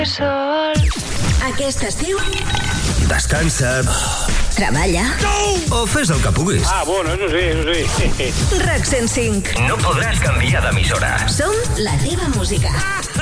Aquest estiu Descansa. treballa O fes el que puguis. Bueno, eso sí. RAC 105. No podràs canviar d'emissora. Som la teva música.